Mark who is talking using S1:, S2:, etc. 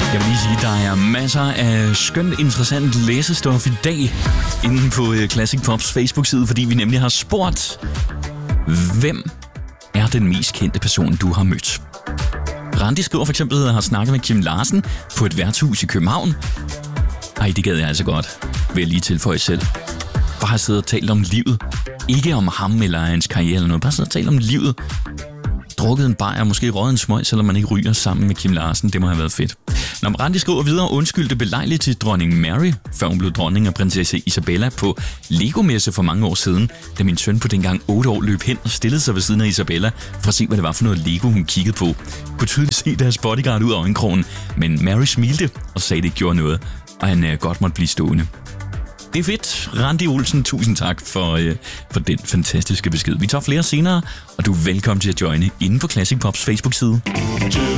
S1: Jeg vil lige sige, der er masser af skønt interessant læsestof i dag inde på Classic Pops Facebook-side, fordi vi nemlig har spurgt, hvem er den mest kendte person, du har mødt? Randi skriver for eksempel, at jeg har snakket med Kim Larsen på et værtshus i København. Ej, det gad jeg altså godt, vil jeg lige tilføje selv. Bare sidde og talt om livet. Ikke om ham eller hans karriere eller noget. Bare sidde og tale om livet. Drukket en bajer, måske røget en smøg, selvom man ikke ryger sammen med Kim Larsen. Det må have været fedt. Når Randi skriver videre, undskyldte belejligt til dronning Mary, før hun blev dronning af prinsesse Isabella på Lego-messe for mange år siden, da min søn på dengang 8 år løb hen og stillede sig ved siden af Isabella for at se, hvad det var for noget Lego, hun kiggede på. Kunne tydeligt se deres bodyguard ud af øjenkrogen, men Mary smilte og sagde, det ikke gjorde noget, og han godt måtte blive stående. Det er fedt. Randi Olsen, tusind tak for den fantastiske besked. Vi tager flere senere, og du er velkommen til at joine inde på Classic Pops Facebook-side.